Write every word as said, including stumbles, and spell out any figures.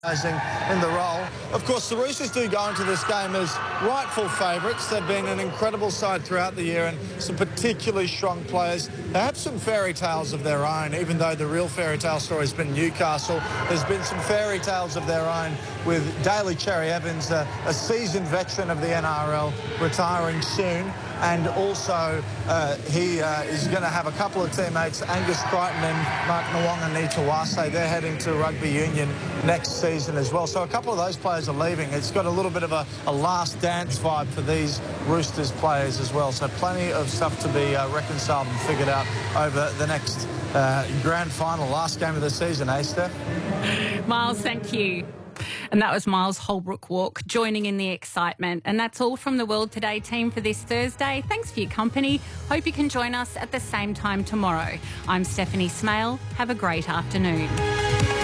in the role. Of course, the Roosters do go into this game as rightful favourites. They've been an incredible side throughout the year and some particularly strong players. They have some fairy tales of their own, even though the real fairy tale story has been Newcastle. There's been some fairy tales of their own with Daly Cherry Evans, a, a seasoned veteran of the N R L, retiring soon. And also, uh, he uh, is going to have a couple of teammates, Angus Crichton and Mark Nawaqanitawase. They're heading to rugby union next season as well. So a couple of those players are leaving. It's got a little bit of a, a last dance vibe for these Roosters players as well. So plenty of stuff to be uh, reconciled and figured out over the next uh, grand final, last game of the season, eh, Steph? Miles, thank you. And that was Miles Holbrook-Walk joining in the excitement. And that's all from the World Today team for this Thursday. Thanks for your company. Hope you can join us at the same time tomorrow. I'm Stephanie Smale. Have a great afternoon.